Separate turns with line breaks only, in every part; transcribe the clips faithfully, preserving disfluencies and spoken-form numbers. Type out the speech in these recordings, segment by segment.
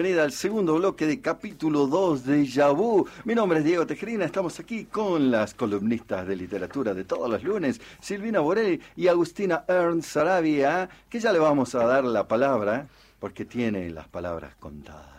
Bienvenida al segundo bloque de capítulo dos de Déjà Vu. Mi nombre es Diego Tejerina, estamos aquí con las columnistas de literatura de todos los lunes, Silvina Borelli y Agustina Ernst Sarabia, que ya le vamos a dar la palabra, porque tiene las palabras contadas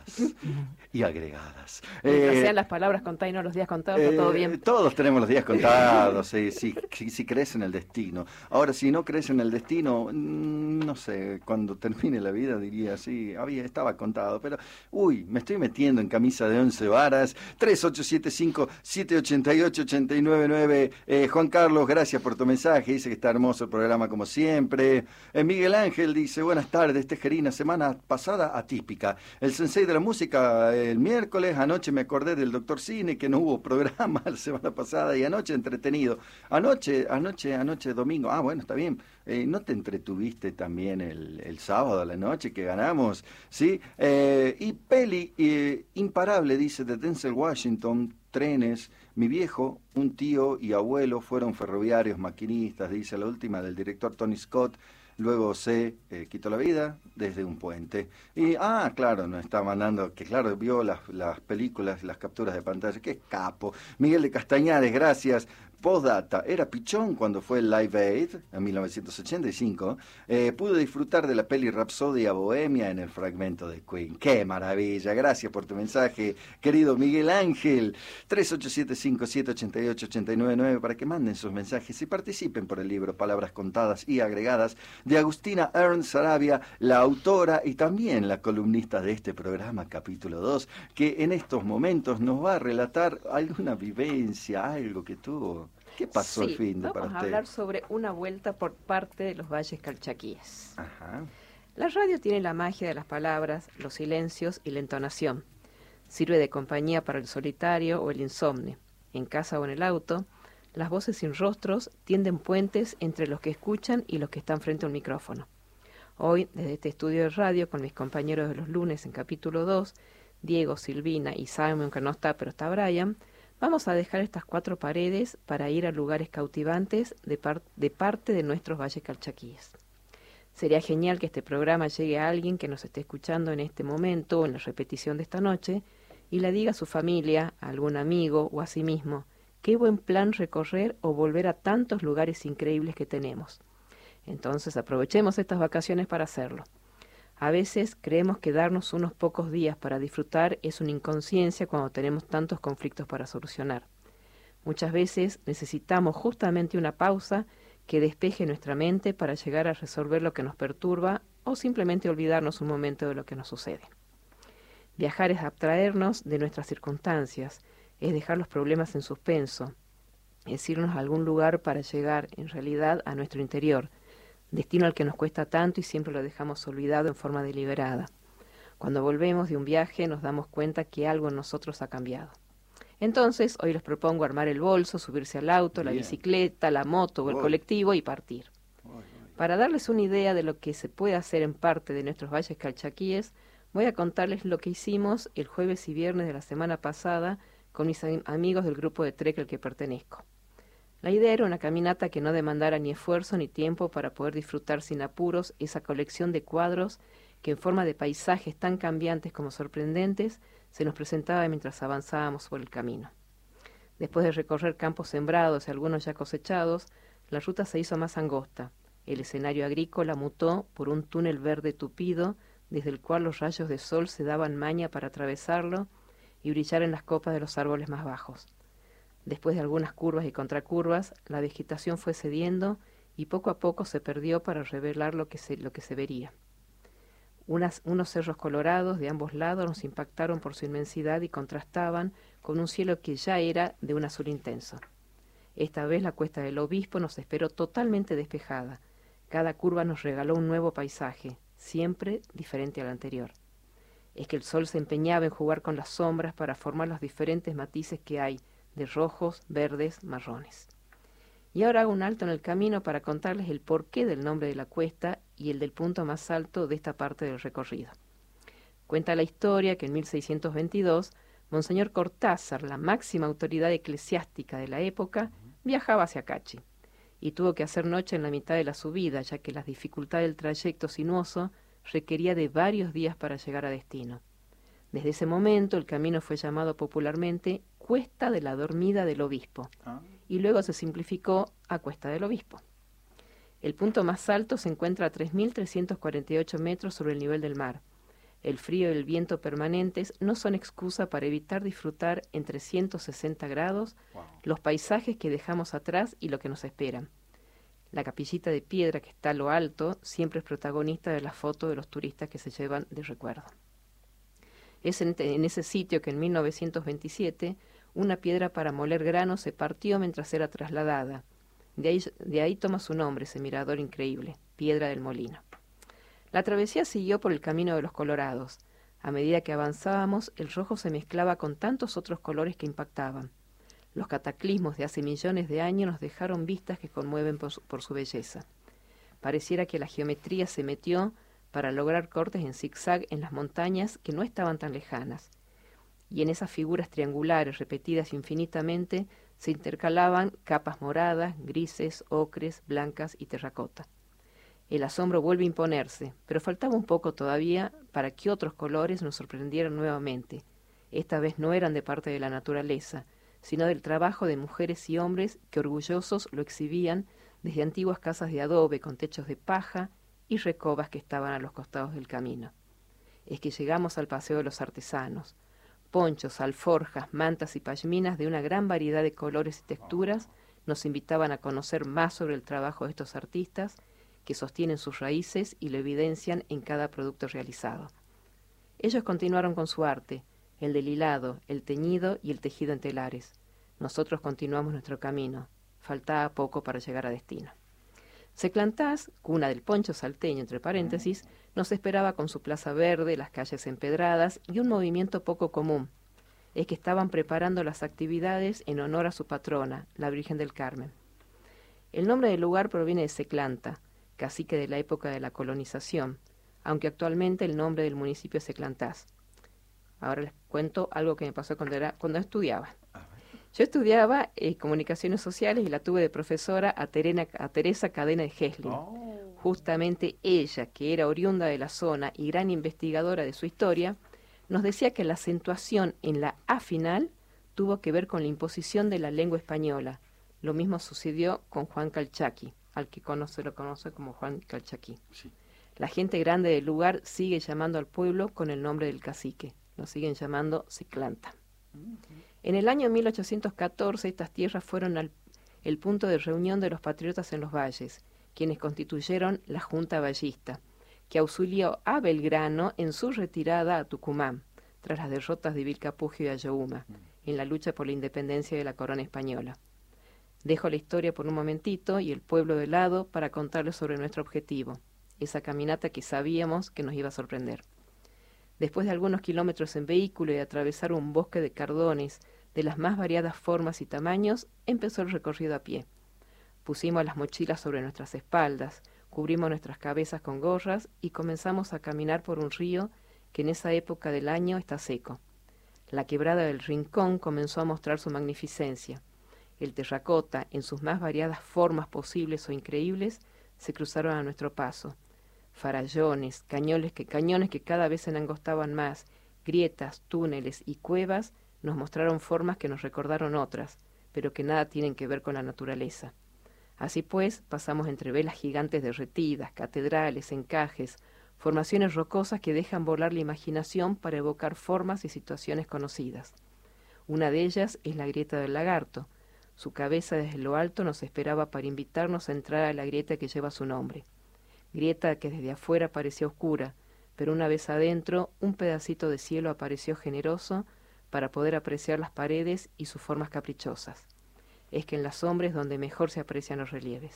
y agregadas.
Mientras
Eh,
sean las palabras contadas y no los días contados, está todo bien.
Eh, todos tenemos los días contados, eh, si, si, si crees en el destino. Ahora, si no crees en el destino, mmm, no sé, cuando termine la vida diría, sí, había, estaba contado, pero, uy, me estoy metiendo en camisa de once varas. Tres ocho siete cinco, siete ocho ocho, ocho nueve nueve. Eh, Juan Carlos, gracias por tu mensaje, dice que está hermoso el programa como siempre. Eh, Miguel Ángel dice, buenas tardes, Tejerina, semana pasada atípica. El sensei de la música el miércoles, anoche me acordé del Doctor Cine, que no hubo programa la semana pasada, y anoche entretenido. Anoche, anoche, anoche, domingo, ah, bueno, está bien. Eh, ¿No te entretuviste también el, el sábado a la noche que ganamos? ¿Sí? Eh, y peli eh, imparable, dice, de Denzel Washington, trenes. Mi viejo, un tío y abuelo fueron ferroviarios, maquinistas, dice la última del director Tony Scott. Luego se eh, quitó la vida desde un puente. Y, ah, claro, nos está mandando, que claro, vio las, las películas, las capturas de pantalla. ¡Qué capo! Miguel de Castañares, gracias. Postdata, era pichón cuando fue el Live Aid, en mil novecientos ochenta y cinco. Eh, pude disfrutar de la peli Rapsodia Bohemia en el fragmento de Queen. ¡Qué maravilla! Gracias por tu mensaje, querido Miguel Ángel. tres ocho siete cinco, siete ocho ocho, ocho nueve nueve para que manden sus mensajes y participen por el libro Palabras Contadas y Agregadas de Agustina Ernst Sarabia, la autora y también la columnista de este programa, capítulo dos, que en estos momentos nos va a relatar alguna vivencia, algo que tuvo. ¿Qué pasó
sí,
el fin de para
vamos a
usted?
hablar sobre una vuelta por parte de los valles calchaquíes.
Ajá.
La radio tiene la magia de las palabras, los silencios y la entonación. Sirve de compañía para el solitario o el insomne. En casa o en el auto, las voces sin rostros tienden puentes entre los que escuchan y los que están frente a un micrófono. Hoy, desde este estudio de radio, con mis compañeros de los lunes en capítulo dos, Diego, Silvina y Simon, que no está, pero está Brian, vamos a dejar estas cuatro paredes para ir a lugares cautivantes de, par de parte de nuestros valles calchaquíes. Sería genial que este programa llegue a alguien que nos esté escuchando en este momento o en la repetición de esta noche y le diga a su familia, a algún amigo o a sí mismo, qué buen plan recorrer o volver a tantos lugares increíbles que tenemos. Entonces aprovechemos estas vacaciones para hacerlo. A veces creemos que darnos unos pocos días para disfrutar es una inconsciencia cuando tenemos tantos conflictos para solucionar. Muchas veces necesitamos justamente una pausa que despeje nuestra mente para llegar a resolver lo que nos perturba o simplemente olvidarnos un momento de lo que nos sucede. Viajar es abstraernos de nuestras circunstancias, es dejar los problemas en suspenso, es irnos a algún lugar para llegar en realidad a nuestro interior, destino al que nos cuesta tanto y siempre lo dejamos olvidado en forma deliberada. Cuando volvemos de un viaje nos damos cuenta que algo en nosotros ha cambiado. Entonces, hoy les propongo armar el bolso, subirse al auto, Bien. la bicicleta, la moto o el Voy. colectivo y partir. Voy, voy. Para darles una idea de lo que se puede hacer en parte de nuestros valles calchaquíes, voy a contarles lo que hicimos el jueves y viernes de la semana pasada con mis amigos del grupo de trek al que pertenezco. La idea era una caminata que no demandara ni esfuerzo ni tiempo para poder disfrutar sin apuros esa colección de cuadros que en forma de paisajes tan cambiantes como sorprendentes se nos presentaba mientras avanzábamos por el camino. Después de recorrer campos sembrados y algunos ya cosechados, la ruta se hizo más angosta. El escenario agrícola mutó por un túnel verde tupido desde el cual los rayos de sol se daban maña para atravesarlo y brillar en las copas de los árboles más bajos. Después de algunas curvas y contracurvas, la vegetación fue cediendo y poco a poco se perdió para revelar lo que se, lo que se vería. Unas, unos cerros colorados de ambos lados nos impactaron por su inmensidad y contrastaban con un cielo que ya era de un azul intenso. Esta vez la cuesta del Obispo nos esperó totalmente despejada. Cada curva nos regaló un nuevo paisaje, siempre diferente al anterior. Es que el sol se empeñaba en jugar con las sombras para formar los diferentes matices que hay, de rojos, verdes, marrones. Y ahora hago un alto en el camino para contarles el porqué del nombre de la cuesta y el del punto más alto de esta parte del recorrido. Cuenta la historia que en mil seiscientos veintidós, Monseñor Cortázar, la máxima autoridad eclesiástica de la época, viajaba hacia Cachi, y tuvo que hacer noche en la mitad de la subida, ya que la dificultad del trayecto sinuoso requería de varios días para llegar a destino. Desde ese momento el camino fue llamado popularmente Cuesta de la Dormida del Obispo
Ah.
y luego se simplificó a Cuesta del Obispo. El punto más alto se encuentra a tres mil trescientos cuarenta y ocho metros sobre el nivel del mar. El frío y el viento permanentes no son excusa para evitar disfrutar en trescientos sesenta grados
Wow.
los paisajes que dejamos atrás y lo que nos espera. La capillita de piedra que está a lo alto siempre es protagonista de las fotos de los turistas que se llevan de recuerdo. Es en, en ese sitio que en mil novecientos veintisiete una piedra para moler grano se partió mientras era trasladada. De ahí, de ahí toma su nombre ese mirador increíble, Piedra del Molino. La travesía siguió por el camino de los Colorados. A medida que avanzábamos, el rojo se mezclaba con tantos otros colores que impactaban. Los cataclismos de hace millones de años nos dejaron vistas que conmueven por su, por su belleza. Pareciera que la geometría se metió para lograr cortes en zigzag en las montañas que no estaban tan lejanas. Y en esas figuras triangulares repetidas infinitamente se intercalaban capas moradas, grises, ocres, blancas y terracota. El asombro vuelve a imponerse, pero faltaba un poco todavía para que otros colores nos sorprendieran nuevamente. Esta vez no eran de parte de la naturaleza, sino del trabajo de mujeres y hombres que orgullosos lo exhibían desde antiguas casas de adobe con techos de paja y recobas que estaban a los costados del camino. Es que llegamos al Paseo de los Artesanos. Ponchos, alforjas, mantas y pashminas de una gran variedad de colores y texturas nos invitaban a conocer más sobre el trabajo de estos artistas que sostienen sus raíces y lo evidencian en cada producto realizado. Ellos continuaron con su arte, el del hilado, el teñido y el tejido en telares. Nosotros continuamos nuestro camino. Faltaba poco para llegar a destino. Seclantás, cuna del poncho salteño, entre paréntesis, nos esperaba con su plaza verde, las calles empedradas y un movimiento poco común. Es que estaban preparando las actividades en honor a su patrona, la Virgen del Carmen. El nombre del lugar proviene de Seclanta, cacique de la época de la colonización, aunque actualmente el nombre del municipio es Seclantás. Ahora les cuento algo que me pasó cuando, era, cuando estudiaba. Yo estudiaba eh, comunicaciones sociales y la tuve de profesora a, Terena, a Teresa Cadena de Heslin.
Oh.
Justamente ella, que era oriunda de la zona y gran investigadora de su historia, nos decía que la acentuación en la A final tuvo que ver con la imposición de la lengua española. Lo mismo sucedió con Juan Calchaquí, al que conoce, lo conoce como Juan Calchaquí.
Sí.
La gente grande del lugar sigue llamando al pueblo con el nombre del cacique. Lo siguen llamando Seclanta. Uh-huh. En el año mil ochocientos catorce estas tierras fueron al, el punto de reunión de los patriotas en los valles, quienes constituyeron la Junta Vallista, que auxilió a Belgrano en su retirada a Tucumán, tras las derrotas de Vilcapugio y Ayohuma, en la lucha por la independencia de la corona española. Dejo la historia por un momentito y el pueblo de lado para contarles sobre nuestro objetivo, esa caminata que sabíamos que nos iba a sorprender. Después de algunos kilómetros en vehículo y atravesar un bosque de cardones de las más variadas formas y tamaños, empezó el recorrido a pie. Pusimos las mochilas sobre nuestras espaldas, cubrimos nuestras cabezas con gorras y comenzamos a caminar por un río que en esa época del año está seco. La quebrada del Rincón comenzó a mostrar su magnificencia. El terracota, en sus más variadas formas posibles o increíbles, se cruzaron a nuestro paso. Farallones, cañones que, cañones que cada vez se angostaban más, grietas, túneles y cuevas nos mostraron formas que nos recordaron otras, pero que nada tienen que ver con la naturaleza. Así pues, pasamos entre velas gigantes derretidas, catedrales, encajes, formaciones rocosas que dejan volar la imaginación para evocar formas y situaciones conocidas. Una de ellas es la grieta del lagarto. Su cabeza desde lo alto nos esperaba para invitarnos a entrar a la grieta que lleva su nombre. Grieta que desde afuera parecía oscura, pero una vez adentro, un pedacito de cielo apareció generoso para poder apreciar las paredes y sus formas caprichosas. Es que en las sombras es donde mejor se aprecian los relieves.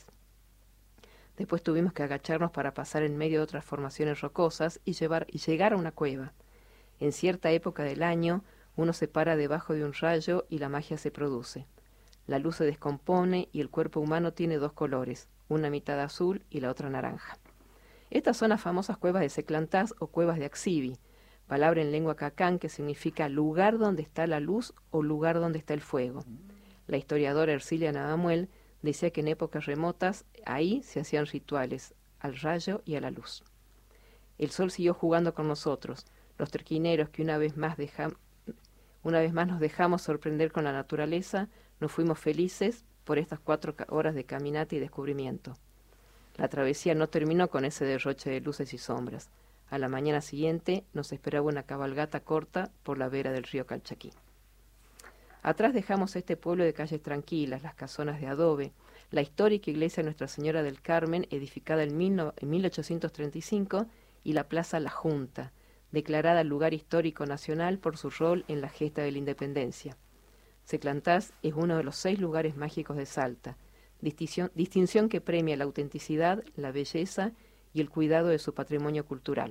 Después tuvimos que agacharnos para pasar en medio de otras formaciones rocosas y, llevar, y llegar a una cueva. En cierta época del año, uno se para debajo de un rayo y la magia se produce. La luz se descompone y el cuerpo humano tiene dos colores, una mitad azul y la otra naranja. Estas son las famosas cuevas de Seclantás o cuevas de Axibi, palabra en lengua cacán que significa lugar donde está la luz o lugar donde está el fuego. La historiadora Ercilia Nadamuel decía que en épocas remotas ahí se hacían rituales, al rayo y a la luz. El sol siguió jugando con nosotros. Los trequineros que una vez más deja, una vez más nos dejamos sorprender con la naturaleza, nos fuimos felices por estas cuatro horas de caminata y descubrimiento. La travesía no terminó con ese derroche de luces y sombras. A la mañana siguiente nos esperaba una cabalgata corta por la vera del río Calchaquí. Atrás dejamos este pueblo de calles tranquilas, las casonas de adobe, la histórica iglesia Nuestra Señora del Carmen, edificada en, en mil ochocientos treinta y cinco, y la Plaza La Junta, declarada lugar histórico nacional por su rol en la gesta de la independencia. Seclantás es uno de los seis lugares mágicos de Salta, distinción, distinción que premia la autenticidad, la belleza y el cuidado de su patrimonio cultural.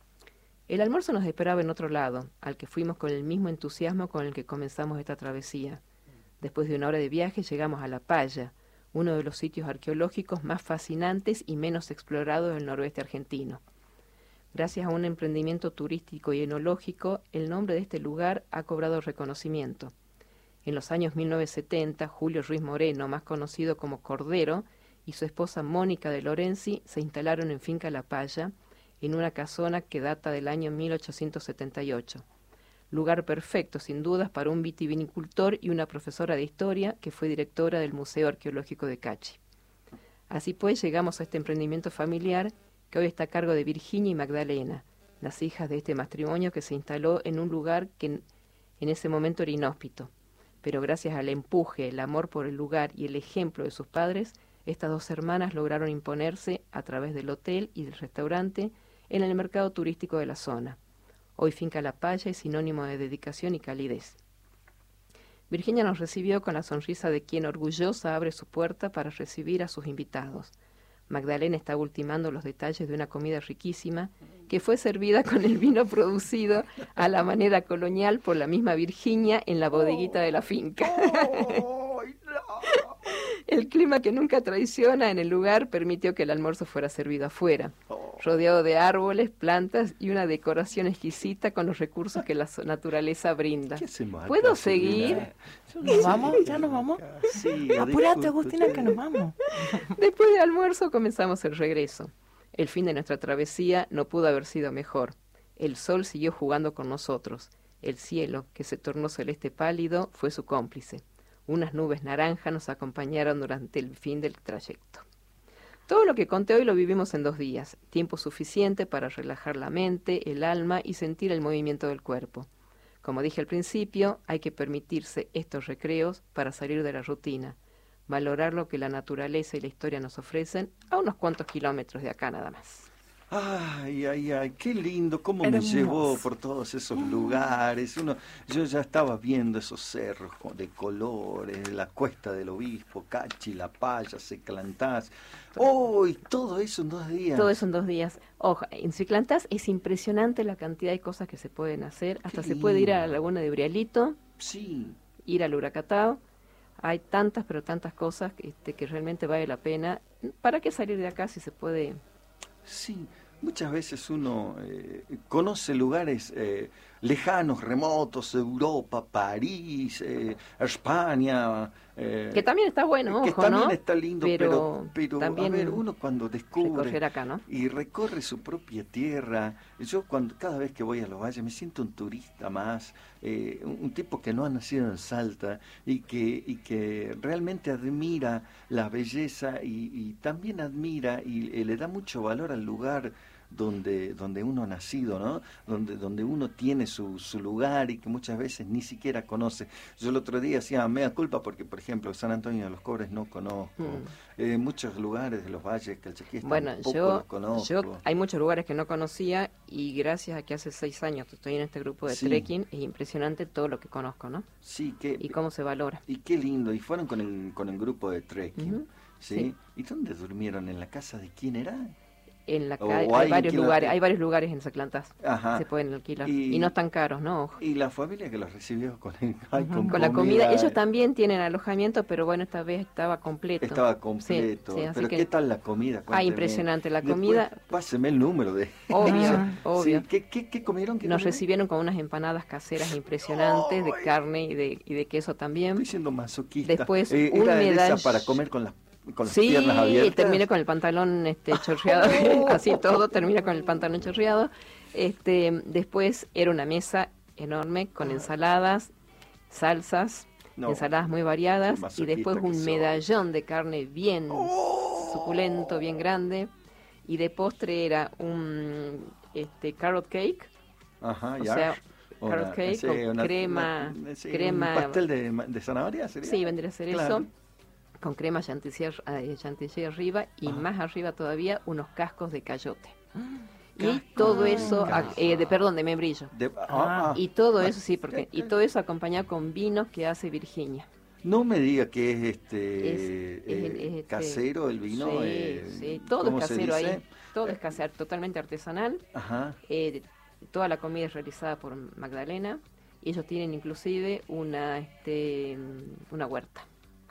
El almuerzo nos esperaba en otro lado, al que fuimos con el mismo entusiasmo con el que comenzamos esta travesía. Después de una hora de viaje llegamos a La Palla, uno de los sitios arqueológicos más fascinantes y menos explorados del noroeste argentino. Gracias a un emprendimiento turístico y enológico, el nombre de este lugar ha cobrado reconocimiento. En los años mil novecientos setenta, Julio Ruiz Moreno, más conocido como Cordero, y su esposa Mónica de Lorenzi se instalaron en Finca La Palla, en una casona que data del año mil ochocientos setenta y ocho. Lugar perfecto, sin dudas, para un vitivinicultor y una profesora de historia que fue directora del Museo Arqueológico de Cachi. Así pues, llegamos a este emprendimiento familiar que hoy está a cargo de Virginia y Magdalena, las hijas de este matrimonio que se instaló en un lugar que en, en ese momento era inhóspito. Pero gracias al empuje, el amor por el lugar y el ejemplo de sus padres, estas dos hermanas lograron imponerse a través del hotel y del restaurante en el mercado turístico de la zona. Hoy Finca La Palla es sinónimo de dedicación y calidez. Virginia nos recibió con la sonrisa de quien orgullosa abre su puerta para recibir a sus invitados. Magdalena está ultimando los detalles de una comida riquísima que fue servida con el vino producido a la manera colonial por la misma Virginia en la bodeguita de la finca. El clima que nunca traiciona en el lugar permitió que el almuerzo fuera servido afuera, rodeado de árboles, plantas y una decoración exquisita con los recursos que la naturaleza brinda. ¿Puedo seguir?
¿Nos vamos? ¿Ya nos vamos?
Sí,
apúrate, Agustina, que nos vamos.
Después de almuerzo comenzamos el regreso. El fin de nuestra travesía no pudo haber sido mejor. El sol siguió jugando con nosotros. El cielo, que se tornó celeste pálido, fue su cómplice. Unas nubes naranjas nos acompañaron durante el fin del trayecto. Todo lo que conté hoy lo vivimos en dos días, tiempo suficiente para relajar la mente, el alma y sentir el movimiento del cuerpo. Como dije al principio, hay que permitirse estos recreos para salir de la rutina, valorar lo que la naturaleza y la historia nos ofrecen a unos cuantos kilómetros de acá nada más.
Ay, ay, ay, qué lindo, cómo
Hermoso.
Me llevó por todos esos lugares. Uno, yo ya estaba viendo esos cerros de colores, la Cuesta del Obispo, Cachi, La Palla, Seclantás. ¡Oh! Y todo eso en dos días.
Todo eso en dos días. Ojo, en Seclantás es impresionante la cantidad de cosas que se pueden hacer. Hasta
Qué
se puede ir a la
lindo.
laguna de Brialito,
Sí.
ir al Huracatao. Hay tantas, pero tantas cosas que, este, que realmente vale la pena. ¿Para qué salir de acá si se puede?
Sí, muchas veces uno eh, conoce lugares eh, lejanos, remotos, Europa, París, eh, España. Eh,
Que también está bueno,
que
ojo,
también
¿no?
está lindo,
pero,
pero, pero
también
a ver, uno cuando descubre
recorrer acá, ¿no?
y recorre su propia tierra, yo cuando cada vez que voy a los valles me siento un turista más, eh, un, un tipo que no ha nacido en Salta y que, y que realmente admira la belleza y, y también admira y, y le da mucho valor al lugar donde donde uno ha nacido, ¿no? Donde donde uno tiene su, su lugar y que muchas veces ni siquiera conoce. Yo el otro día hacía mea culpa porque, por ejemplo, San Antonio de los Cobres no conozco. Mm. Eh, muchos lugares de los valles Calchaquí
bueno,
tampoco
yo,
los conozco.
yo hay muchos lugares que no conocía y gracias a que hace seis años estoy en este grupo de
Sí.
trekking, es impresionante todo lo que conozco, ¿no?
Sí, que,
Y cómo se valora.
y qué lindo. Y fueron con el, con el grupo de trekking,
Uh-huh.
¿sí?
Sí.
¿Y dónde durmieron? ¿En la casa de quién era?
En la
O
calle
hay
hay varios
que la-
lugares, hay varios lugares en Seclantás.
Ajá.
Se pueden alquilar
Y-
y, no están caros, ¿no? Ojo.
Y la familia que los recibió con, el, ay,
Ujú.
con,
Con la comida, ellos también tienen alojamiento, pero bueno, esta vez estaba completo.
Estaba completo.
Sí, sí, así
Pero
que-
¿qué tal la comida?
Ah,
Cuénteme.
impresionante la
Después,
comida.
Páseme el número de...
Obvio,
Ah,
obvio.
Sí, ¿qué, qué, qué comieron? ¿Qué
Nos
comieron?
recibieron con unas empanadas caseras impresionantes de
¡Ay!
carne y de, y de queso también.
Estoy siendo masoquista.
Después,
Eh,
un
era de esas
medall-
para comer con las, con las
Sí,
piernas abiertas.
terminé con el pantalón este chorreado, así todo, termina con el pantalón chorreado. Este, después era una mesa enorme con ensaladas, salsas,
No.
ensaladas muy variadas,
Qué
y
masoquista
después
que
un
sos.
medallón de carne bien
¡Oh!
suculento, bien grande, y de postre era un este carrot cake,
Ajá,
o
ya.
sea,
Una-
carrot cake
sí,
con
una-
crema,
una- sí,
crema,
¿Un pastel de, ma- de zanahoria sería?
sí, vendría a ser
Claro.
eso, con crema chantilly, eh, chantilly arriba, y
Ajá.
más arriba todavía unos cascos de cayote. Y
Cascos
todo
de
eso, ac-
cayote.
eh, de perdón, de membrillo.
De- ah, ah.
Y todo eso, sí, porque y todo eso acompañado con vinos que hace Virginia.
No me diga que es este,
Es-
eh,
es el- es este-
casero el vino.
Sí,
eh,
sí, todo
¿cómo
es
se
casero
dice?
ahí. Todo es casero, totalmente artesanal.
Ajá.
Eh, toda la comida es realizada por Magdalena. Y ellos tienen inclusive una, este, una huerta.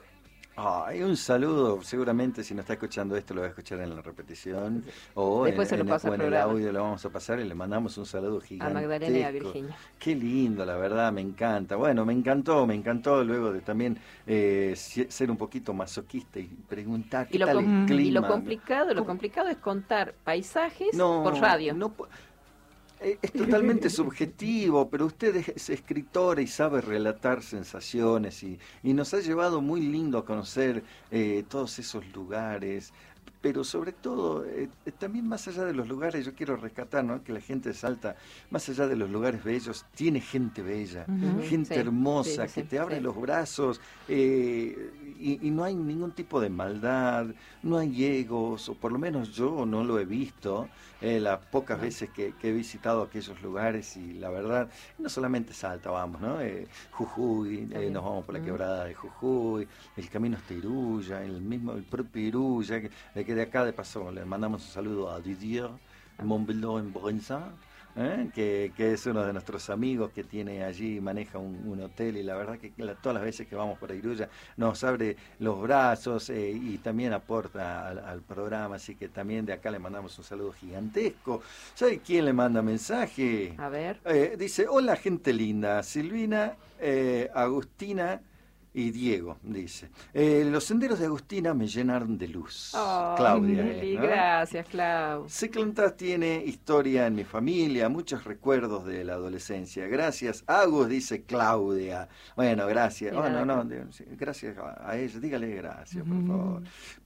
Ay, un saludo, seguramente si no está escuchando esto lo va a escuchar en la repetición o en,
Después se lo
en-
pasa
o
al
en el
programa.
audio lo vamos a pasar y le mandamos un saludo
A
gigante.
Magdalena y a Virginia.
Qué lindo, la verdad, me encanta. Bueno, me encantó, me encantó luego de también eh, si- ser un poquito masoquista y preguntar qué
Y lo,
tal
com-
el clima.
y lo complicado, lo
¿Cómo?
complicado es contar paisajes
No,
por radio.
no po- eh, es totalmente subjetivo, pero usted es, es escritora y sabe relatar sensaciones y, y nos ha llevado muy lindo a conocer eh, todos esos lugares. Pero sobre todo, eh, eh, también más allá de los lugares, yo quiero rescatar, ¿no?, que la gente de Salta, más allá de los lugares bellos, tiene gente bella,
Ujú.
gente
Sí,
hermosa,
sí,
que
sí,
te abre
sí.
los brazos, eh, y, y no hay ningún tipo de maldad, no hay egos, o por lo menos yo no lo he visto, eh, las pocas
No.
veces que, que he visitado aquellos lugares, y la verdad, no solamente Salta, vamos, ¿no? Eh, Jujuy, eh,
También.
nos vamos por la
Ujú.
quebrada de Jujuy, el camino hasta Iruya, el mismo, el propio Iruya, que, de que de acá de paso le mandamos un saludo a Didier Montbelot en Brenza, ¿eh? que, que es uno de nuestros amigos que tiene allí, maneja un, un hotel, y la verdad que la- todas las veces que vamos por Iruya nos abre los brazos, eh, y también aporta al, al programa, así que también de acá le mandamos un saludo gigantesco. ¿Sabe quién le manda mensaje?
A ver.
Eh, dice, hola gente linda, Silvina, eh, Agustina y Diego, dice. Eh, los senderos de Agustina me llenaron de luz.
Oh,
Claudia.
Lili,
¿no?
gracias, Clau.
Seclantas tiene historia en mi familia, muchos recuerdos de la adolescencia. Gracias, Agus, dice Claudia. Bueno, gracias.
De
Oh, no,
nada.
no, de- sí, gracias a, a ella. Dígale gracias, por
Mm.
favor.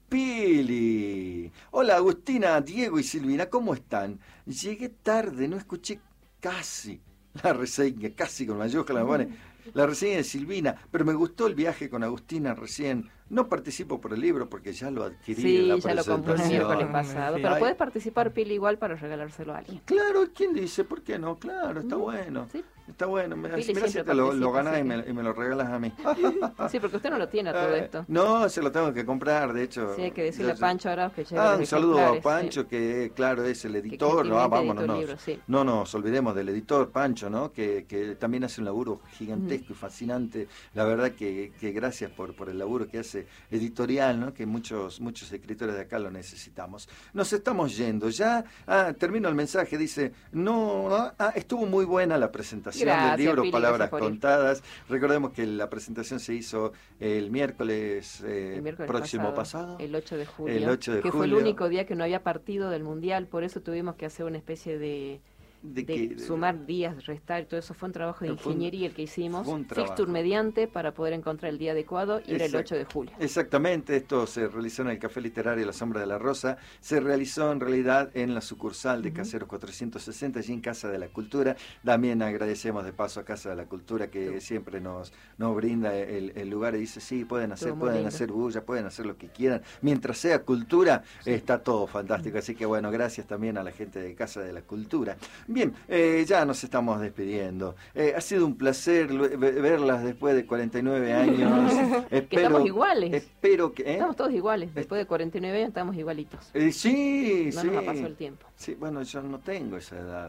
Pili. Hola, Agustina, Diego y Silvina, ¿cómo están? Llegué tarde, no escuché casi la reseña, casi con mayúscula me pone, la reseña de Silvina, pero me gustó el viaje con Agustina recién. No participo por el libro porque ya lo adquirí en
Sí,
la
ya lo compré el
presentación.
miércoles
Ay,
pasado.
sí.
Pero
Ay.
puedes participar, Pili, igual para regalárselo a alguien.
Claro, ¿quién dice? ¿Por qué no? Claro, está
Mm,
bueno.
Sí,
Está bueno. Me,
Pili
mirá si
siempre
te lo, lo
participa,
ganás y
así
me,
que-
y me lo regalas a mí.
sí, porque usted no lo tiene a todo
Eh,
esto.
No, se lo tengo que comprar, de hecho.
Sí, hay que decirle
Yo-
a Pancho Arauz que lleve
Ah,
los
un saludo a
ejemplares,
Pancho,
sí.
que claro, es el
Que
editor. No,
gentilmente
vámonos,
editó el
no,
libro, sí.
no nos olvidemos del editor Pancho, ¿no? Que, que también hace un laburo gigantesco y fascinante. La verdad que, que gracias por, por el laburo que hace editorial, ¿no? Que muchos, muchos escritores de acá lo necesitamos. Nos estamos yendo. Ya, ah, termino el mensaje, dice, no, ah, estuvo muy buena la presentación
Gracias,
del libro
Pili,
Palabras
gracias por ir.
Contadas. Recordemos que la presentación se hizo el miércoles, eh,
El miércoles
próximo pasado.
el ocho de julio,
El ocho de
que fue el
julio.
único día que no había partido del Mundial, por eso tuvimos que hacer una especie de,
De
de
que-
sumar días, restar, y todo eso fue un trabajo de
Fue un-
ingeniería el que hicimos,
fue un trabajo.
fixture mediante, para poder encontrar el día adecuado, y era el
Exacto.
ocho de julio.
Exactamente, esto se realizó en el Café Literario La Sombra de la Rosa, se realizó en realidad en la sucursal de
Ujú.
Caseros cuatrocientos sesenta, allí en Casa de la Cultura. También agradecemos de paso a Casa de la Cultura que
Sí.
siempre nos, nos brinda el, el lugar y dice, sí, pueden hacer,
Estuvo muy
pueden
lindo.
hacer bulla, pueden hacer lo que quieran. Mientras sea cultura, está todo fantástico. Así que bueno, gracias también a la gente de Casa de la Cultura. Bien, eh, ya nos estamos despidiendo. Eh, ha sido un placer lu- ve- verlas después de cuarenta y nueve años.
Que
Espero,
estamos iguales.
Espero que... ¿eh?
Estamos todos iguales, después de cuarenta y nueve años estamos igualitos.
Eh, sí,
No
sí.
nos ha pasado el tiempo.
Sí, bueno, yo no tengo esa edad.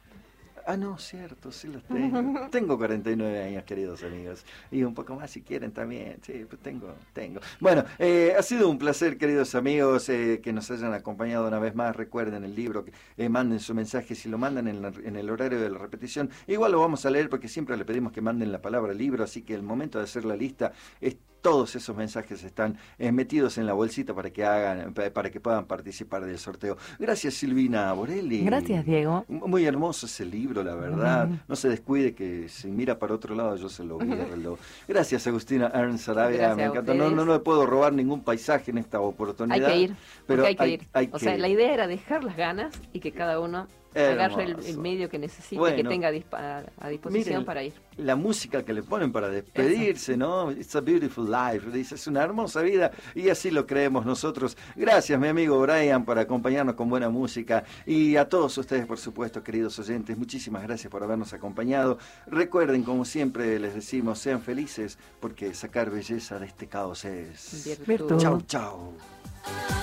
Ah, no, cierto, sí los tengo. Tengo cuarenta y nueve años, queridos amigos. Y un poco más si quieren también. Sí, pues tengo, tengo. Bueno, eh, ha sido un placer, queridos amigos, eh, que nos hayan acompañado una vez más. Recuerden el libro, que, eh, manden su mensaje. Si lo mandan en, la- en el horario de la repetición, igual lo vamos a leer porque siempre le pedimos que manden la palabra libro. Así que el momento de hacer la lista es todos esos mensajes están eh, metidos en la bolsita para que hagan, para que puedan participar del sorteo. Gracias, Silvina Borelli.
Gracias, Diego.
Muy hermoso ese libro, la verdad.
Mm.
No se descuide que si mira para otro lado yo se lo pierdo. Gracias, Agustina Ernst Sarabia.
Gracias
Me
a
encanta. No,
ustedes.
no, no le puedo robar ningún paisaje en esta oportunidad.
Hay que ir,
pero
porque hay que
hay,
ir.
hay
o
que
sea,
ir.
la idea era dejar las ganas y que cada uno agarre el, el medio que necesite,
Bueno,
que tenga a, dispa- a disposición
miren,
para ir.
La música que le ponen para despedirse, ¿no? It's a beautiful life. Dice, es una hermosa vida y así lo creemos nosotros. Gracias, mi amigo Brian, por acompañarnos con buena música. Y a todos ustedes, por supuesto, queridos oyentes, muchísimas gracias por habernos acompañado. Recuerden, como siempre les decimos, sean felices porque sacar belleza de este caos es...
Virtud.
Chau, chau.